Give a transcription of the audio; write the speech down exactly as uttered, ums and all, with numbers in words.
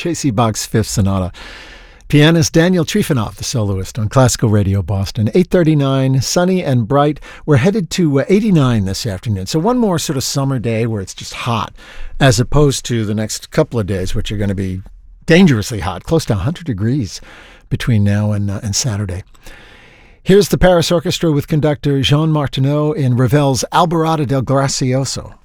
J C Bach's Fifth Sonata. Pianist Daniel Trifonov, the soloist, on Classical Radio Boston. eight thirty-nine, sunny and bright. We're headed to uh, eighty-nine this afternoon. So one more sort of summer day where it's just hot, as opposed to the next couple of days, which are going to be dangerously hot, close to one hundred degrees between now and, uh, and Saturday. Here's the Paris Orchestra with conductor Jean Martineau in Ravel's Alborada del Gracioso.